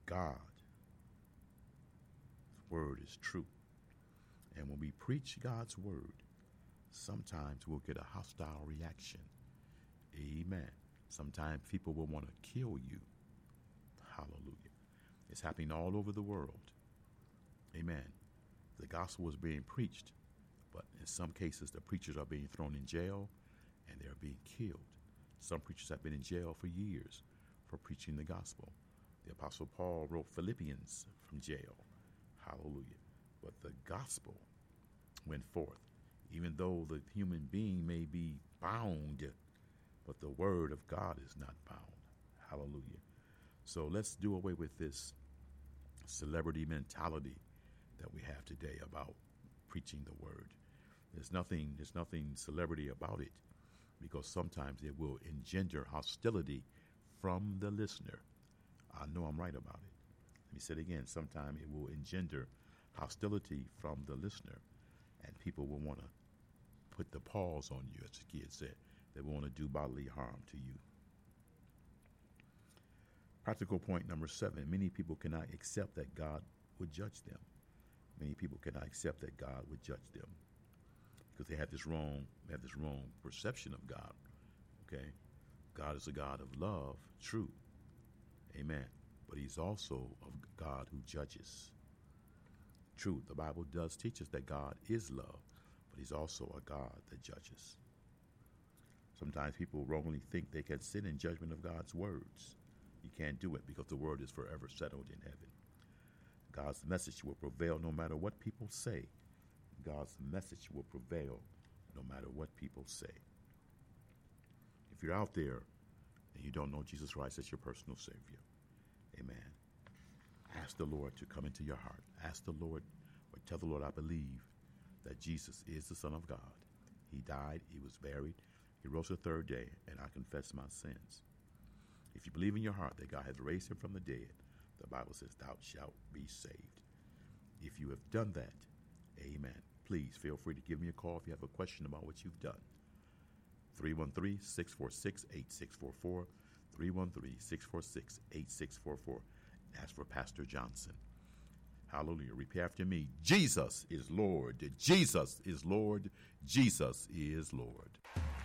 God's word is true. And when we preach God's word, sometimes we'll get a hostile reaction. Amen. Sometimes people will want to kill you. Hallelujah. It's happening all over the world. Amen. The gospel is being preached, but in some cases the preachers are being thrown in jail and they're being killed. Some preachers have been in jail for years for preaching the gospel. The Apostle Paul wrote Philippians from jail. Hallelujah. But the gospel went forth, even though the human being may be bound, but the word of God is not bound. Hallelujah. So let's do away with this celebrity mentality that we have today about preaching the word. There's nothing celebrity about it, because sometimes it will engender hostility from the listener. I know I'm right about it. Let me say it again. Sometimes it will engender hostility from the listener, and people will want to put the paws on you, as the kids said. They will want to do bodily harm to you. Practical point number 7. Many people cannot accept that God would judge them. Many people cannot accept that God would judge them because they have this wrong perception of God. Okay? God is a God of love, true. Amen. But he's also a God who judges. True, the Bible does teach us that God is love, but he's also a God that judges. Sometimes people wrongly think they can sin in judgment of God's words. You can't do it because the word is forever settled in heaven. God's message will prevail no matter what people say. God's message will prevail no matter what people say. If you're out there and you don't know Jesus Christ as your personal Savior, amen, ask the Lord to come into your heart. Ask the Lord, or tell the Lord, I believe that Jesus is the Son of God. He died, he was buried, he rose the third day, and I confess my sins. If you believe in your heart that God has raised him from the dead, the Bible says, thou shalt be saved. If you have done that, amen, please feel free to give me a call if you have a question about what you've done. 313-646-8644, 313-646-8644. Ask for Pastor Johnson. Hallelujah. Repeat after me. Jesus is Lord. Jesus is Lord. Jesus is Lord.